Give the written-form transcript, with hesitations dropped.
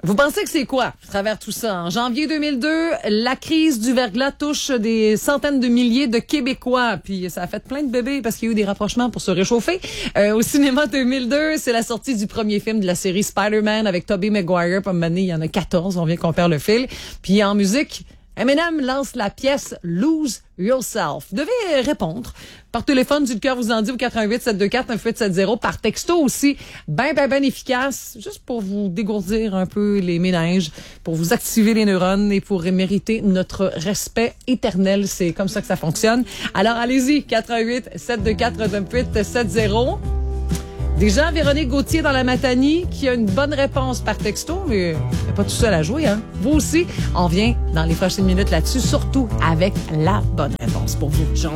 Vous pensez que c'est quoi à travers tout ça? En janvier 2002, la crise du verglas touche des centaines de milliers de Québécois. Puis ça a fait plein de bébés parce qu'il y a eu des rapprochements pour se réchauffer. Au cinéma 2002, c'est la sortie du premier film de la série Spider-Man avec Tobey Maguire. Pour mener, il y en a 14, on vient qu'on perd le fil. Puis en musique, Eminem lance la pièce Lose Yourself. Vous devez répondre par téléphone, du cœur vous en dit, au 88 724 9870, par texto aussi, ben efficace, juste pour vous dégourdir un peu les méninges, pour vous activer les neurones et pour mériter notre respect éternel. C'est comme ça que ça fonctionne. Alors allez-y, 88 724 9870. Déjà, Véronique Gauthier dans la Matanie qui a une bonne réponse par texto, mais elle n'est pas tout seul à jouer, hein. Vous aussi, on vient dans les prochaines minutes là-dessus, surtout avec la bonne réponse pour vous.